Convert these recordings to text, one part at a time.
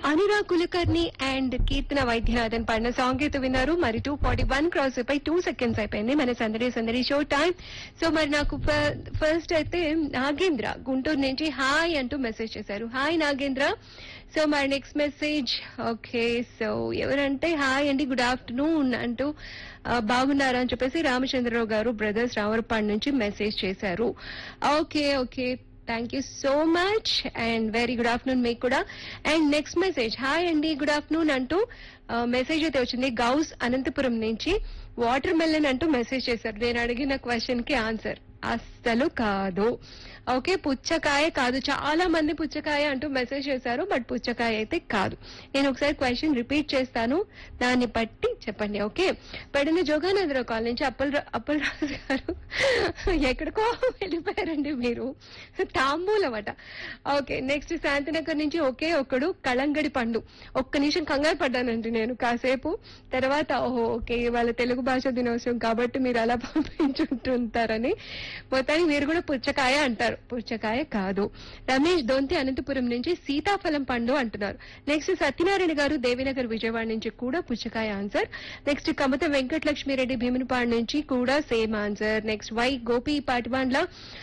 Anurag Kulkarni and కీర్తన వైద్యనాథన్ పాడిన song అయితే విన్నారు. మరి 2:41 క్రాస్ అయిపోయి 2 సెకండ్స్ అయిపోయింది మన సందడి సందడి షో టైం. సో మరి నాకు ఫస్ట్ అయితే నాగేంద్ర గుంటూరు నుంచి హాయ్ అంటూ మెసేజ్ చేశారు. హాయ్ నాగేంద్ర. సో మరి నెక్స్ట్ మెసేజ్ ఓకే. సో ఎవరంటే హాయ్ అండి గుడ్ ఆఫ్టర్నూన్ అంటూ బాగున్నారా అని చెప్పేసి రామచంద్రరావు గారు బ్రదర్స్ రావరపాడు నుంచి మెసేజ్ చేశారు. Okay okay thank you so much and very good afternoon మీకు కూడా. అండ్ నెక్స్ట్ మెసేజ్ హాయ్ అండి గుడ్ ఆఫ్టర్నూన్ అంటూ మెసేజ్ అయితే వచ్చింది గౌస్ అనంతపురం నుంచి. వాటర్ మెలన్ అంటూ మెసేజ్ చేశారు. నేను అడిగిన క్వశ్చన్ కి ఆన్సర్ అస్సలు కాదు. ఓకే పుచ్చకాయ కాదు. చాలా మంది పుచ్చకాయ అంటూ మెసేజ్ చేశారు బట్ పుచ్చకాయ అయితే కాదు. నేను ఒకసారి క్వశ్చన్ రిపీట్ చేస్తాను దాన్ని బట్టి చెప్పండి. ఓకే పెడిన జోగానందరావు కాల్ నుంచి అప్పలరాజు గారు ఎక్కడికో వెళ్ళిపోయారండి మీరు. తాంబూలం అట. ఓకే నెక్స్ట్ శాంతినగర్ నుంచి ఒకే ఒక్కడు కళంగడి పండు. ఒక్క నిమిషం కంగారు పడ్డానండి నేను కాసేపు. తర్వాత ఓహో ఓకే వాళ్ళ తెలుగు భాష దినోత్సవం కాబట్టి మీరు అలా పంపించుంటుంటారని. మొత్తానికి మీరు కూడా పుచ్చకాయ అంటారు. పుచ్చకాయ కాదు. రమేష్ దొంతి అనంతపురం నుంచి సీతాఫలం పండు అంటున్నారు. నెక్స్ట్ సత్యనారాయణ గారు దేవినగర్ విజయవాడ నుంచి కూడా పుచ్చకాయ ఆన్సర్. నెక్స్ట్ కమత వెంకటలక్ష్మిరెడ్డి భీమునిపాడు నుంచి కూడా same answer. Next why Gopi పాటివాండ్ల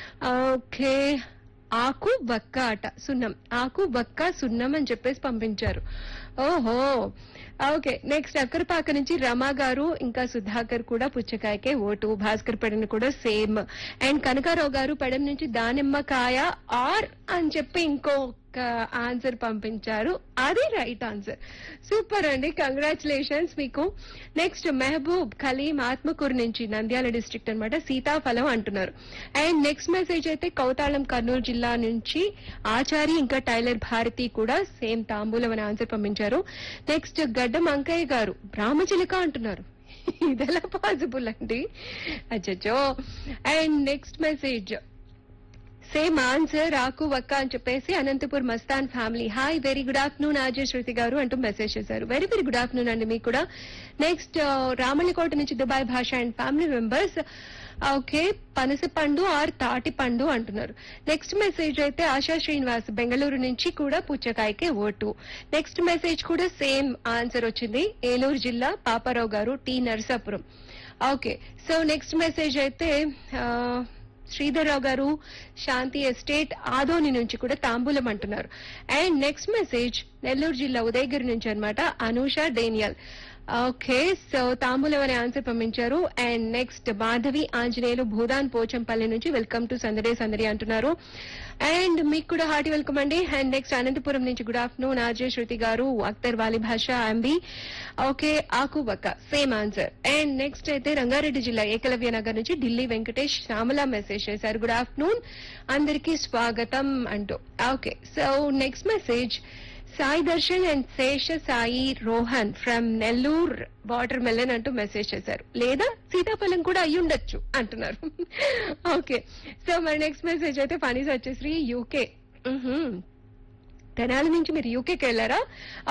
okay ఆకు వక్క అట సున్నం. ఆకు వక్క సున్నం అని చెప్పేసి పంపించారు. ఓహో ఓకే నెక్స్ట్ అక్కరపాక నుంచి రమా గారు ఇంకా సుధాకర్ కూడా పుచ్చకాయకే ఓటు. భాస్కర్ పెడన్ కూడా సేమ్. అండ్ కనకారావు గారు పెడన్ నుంచి దానిమ్మకాయ ఆర్ అని చెప్పి ఇంకొక ఆన్సర్ పంపించారు. అది రైట్ ఆన్సర్. సూపర్ అండి కంగ్రాచులేషన్స్ మీకు. నెక్స్ట్ మెహబూబ్ ఖలీం ఆత్మకూరు నుంచి నంద్యాల డిస్ట్రిక్ట్ అన్నమాట సీతాఫలం అంటున్నారు. అండ్ నెక్స్ట్ మెసేజ్ అయితే కౌతాళం కర్నూలు జిల్లా నుంచి ఆచారి ఇంకా టైలర్ భారతి కూడా సేమ్ తాంబూలం అని ఆన్సర్ పంపించారు. నెక్స్ట్ గడ్డం అంకయ్య గారు రామచిలుక అంటున్నారు. ఇదెలా పాసిబుల్ అండి అచ్చో. And next message same answer ఆకు వక్క అని చెప్పేసి Anantapur Mastan family hi very good afternoon RJ శృతి గారు అంటూ మెసేజ్ చేశారు. వెరీ వెరీ గుడ్ ఆఫ్టర్నూన్ అండి మీకు కూడా. నెక్స్ట్ రామణికోట నుంచి దుబాయ్ భాష అండ్ ఫ్యామిలీ మెంబర్స్ ఓకే పనస పండు ఆర్ తాటి పండు అంటున్నారు. నెక్స్ట్ మెసేజ్ అయితే ఆశా శ్రీనివాస్ బెంగళూరు నుంచి కూడా పుచ్చకాయకే ఓటు. నెక్స్ట్ మెసేజ్ కూడా సేమ్ ఆన్సర్ వచ్చింది. ఏలూరు జిల్లా పాపారావు గారు T Narasapuram. Okay so next message అయితే శ్రీధర్రావు గారు శాంతి ఎస్టేట్ ఆదోని నుంచి కూడా తాంబూలం అంటున్నారు. అండ్ నెక్స్ట్ మెసేజ్ నెల్లూరు జిల్లా ఉదయగిరి నుంచి అన్నమాట అనూష డేనియల్. ఓకే సో తాంబూలం అనే ఆన్సర్ పంపించారు. అండ్ నెక్స్ట్ మాధవి ఆంజనేయులు భూదాన్ పోచంపల్లి నుంచి వెల్కమ్ టు సందడే సందడి అంటున్నారు. అండ్ మీకు కూడా హార్టీ వెల్కమ్ అండి. అండ్ నెక్స్ట్ అనంతపురం నుంచి గుడ్ ఆఫ్టర్నూన్ ఆర్జే శృతి గారు అఖ్తర్ వాలి భాష అంబి ఓకే ఆకు వక్క సేమ్ ఆన్సర్. అండ్ నెక్స్ట్ అయితే రంగారెడ్డి జిల్లా ఏకలవ్య నగర్ నుంచి ఢిల్లీ వెంకటేష్ శ్యామల మెసేజ్ చేశారు. గుడ్ ఆఫ్టర్నూన్ అందరికీ స్వాగతం అంటూ. Okay so next message Sai Darshan and Shesha Sai Rohan from Nellore water melon అంటూ మెసేజ్ చేశారు. లేదా సీతాఫలం కూడా అయ్యి ఉండొచ్చు అంటున్నారు. ఓకే సో మరి నెక్స్ట్ మెసేజ్ అయితే ఫనీస్ వచ్చేసి యూకే తెనాలి నుంచి మీరు యూకేకి వెళ్ళారా?